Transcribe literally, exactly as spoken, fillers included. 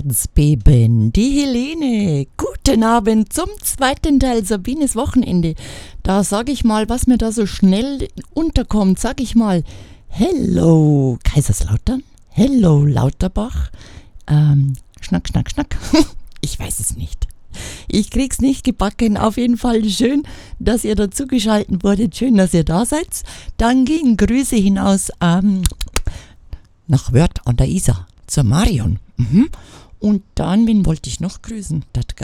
Herzbeben, die Helene. Guten Abend zum zweiten Teil Sabines Wochenende. Da sage ich mal, was mir da so schnell unterkommt, sage ich mal, hello Kaiserslautern, hello Lauterbach, ähm, schnack, schnack, schnack, ich weiß es nicht. Ich krieg's nicht gebacken. Auf jeden Fall schön, dass ihr dazugeschaltet wurdet. Schön, dass ihr da seid. Dann gehen Grüße hinaus ähm, nach Wörth an der Isar zur Marion. Mhm. Und dann, wen wollte ich noch grüßen? Das